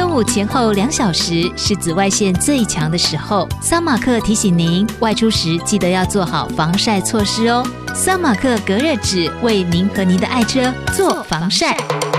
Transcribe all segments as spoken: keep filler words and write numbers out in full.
中午前后两小时是紫外线最强的时候，桑马克提醒您外出时记得要做好防晒措施哦。桑马克隔热纸为您和您的爱车做防晒。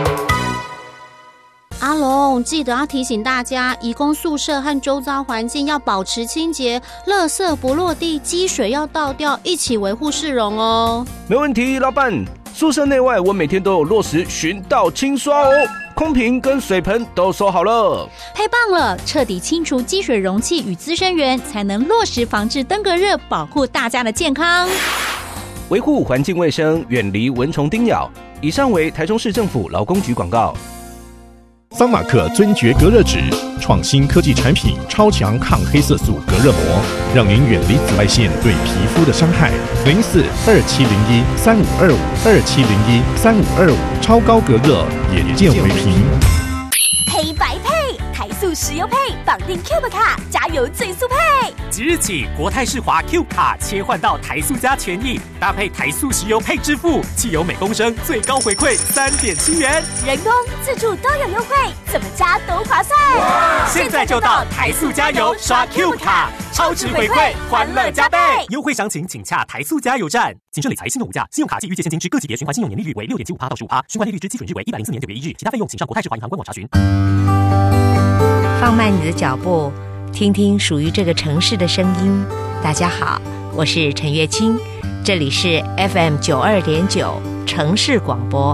阿龙，记得要提醒大家，移工宿舍和周遭环境要保持清洁，垃圾不落地，积水要倒掉，一起维护市容哦。 没问题，老板。宿舍内外我每天都有落实巡倒清刷哦，空瓶跟水盆都收好了。 太棒了，彻底清除积水容器与滋生源，才能落实防治登革热，保护大家的健康。 维护环境卫生，远离蚊虫叮咬。以上为台中市政府劳工局广告。 桑马克尊爵隔热纸，创新科技产品，超强抗黑色素隔热膜，让您远离紫外线对皮肤的伤害。零四二七零一三五二五二七零一三五二五，超高隔热，眼见为凭。 黑白配，台塑石油配，绑定 Cube 卡，加油最速配。 即日起，国泰世华 Cube 卡切换到台塑加权益，搭配台塑石油配支付，汽油每公升最高回馈三点七元， 人工、自助都有优惠，怎么加都划算。 现在就到台塑加油刷 Cube 卡，超值回馈，欢乐加倍。优惠详情请洽台塑加油站。谨慎理财，信用无价，信用卡及预借现金之各级别循环信用年利率为 百分之六点七五 到 十五%，循环利率之基准日为一百零四年九月一日，其他费用请上国泰世华银行官网查询。 放慢你的脚步，听听属于这个城市的声音。大家好，我是陈月清，这里是 F M 九二点九城市广播。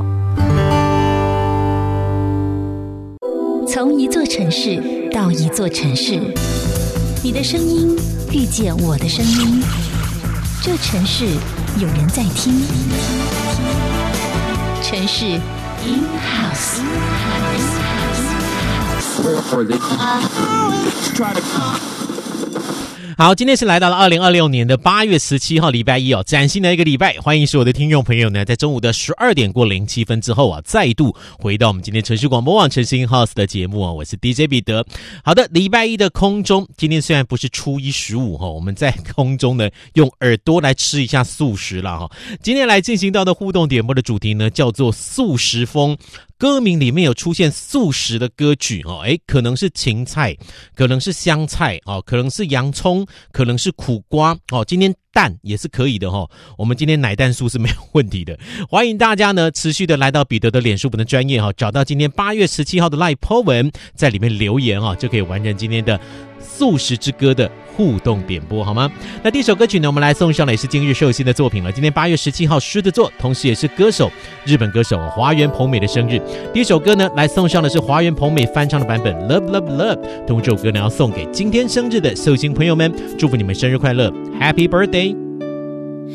从一座城市到一座城市，你的声音遇见我的声音，这城市有人在听。城市 in house。 好，今天是来到了二零二六年的八月十七号礼拜一哦，崭新的一个礼拜，欢迎所有的听众朋友呢，在中午的十二点过零七分之后啊，再度回到我们今天城市广播网城市 in house 的节目啊，我是 D J 彼得。好的，礼拜一的空中，今天虽然不是初一十五哈，我们在空中呢用耳朵来吃一下素食啦哈。今天来进行到的互动点播的主题呢，叫做素食风。歌名里面有出现素食的歌曲哦，诶，可能是芹菜，可能是香菜哦，可能是洋葱，可能是苦瓜哦。今天蛋也是可以的哦，我们今天奶蛋素是没有问题的。欢迎大家呢持续的来到彼得的脸书本的专页哈，找到今天八月十七号的 Live po 文，在里面留言哈，就可以完成今天的素食之歌的互动点播好吗？那第一首歌曲呢，我们来送上的也是今日寿星的作品了。今天八月十七号狮子座，同时也是歌手日本歌手华原朋美的生日。第一首歌呢，来送上的是华原朋美翻唱的版本 Love Love Love。同这首歌呢，要送给今天生日的寿星朋友们，祝福你们生日快乐 ，Happy Birthday！